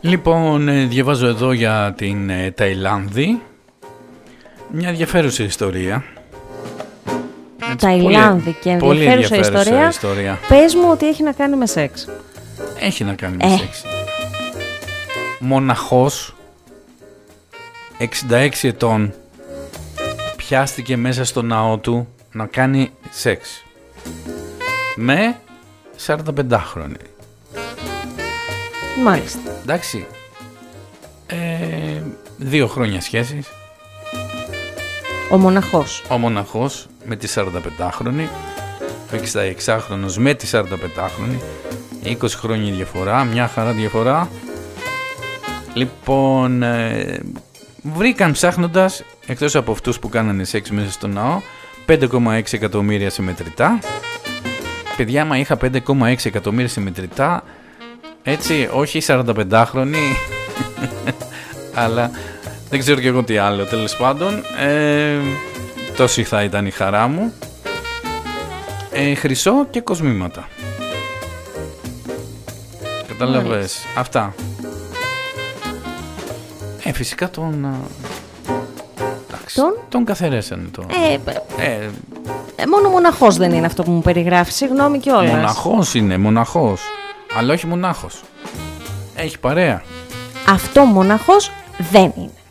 Λοιπόν, διαβάζω εδώ για την Ταϊλάνδη μια ενδιαφέρουσα ιστορία. Ταϊλάνδη και ενδιαφέρουσα ιστορία. Πες μου ότι έχει να κάνει με σεξ. Έχει να κάνει με σεξ. Μοναχός 66 ετών πιάστηκε μέσα στο ναό του να κάνει σεξ με 45χρονη. Μάλιστα. Εντάξει. 2 χρόνια σχέσεις. Ο μοναχός με τη 45χρονη, ο 66χρονος με τη 45χρονη, 20 χρόνια διαφορά, μια χαρά διαφορά. Λοιπόν, βρήκαν ψάχνοντας, εκτός από αυτούς που κάνανε σεξ μέσα στο ναό, 5,6 εκατομμύρια σε μετρητά. Παιδιά, άμα είχα 5,6 εκατομμύρια σε μετρητά, έτσι, όχι 45χρονη, αλλά δεν ξέρω και εγώ τι άλλο, τέλος πάντων, τόση θα ήταν η χαρά μου. Χρυσό και κοσμήματα. Κατάλαβες, αυτά. Φυσικά τον καθαρέσανε το. Μόνο μοναχός δεν είναι αυτό που μου περιγράφει, συγγνώμη κιόλας. Μοναχός είναι, μοναχός. Αλλά όχι μονάχος. Έχει παρέα. Αυτό μοναχός δεν είναι.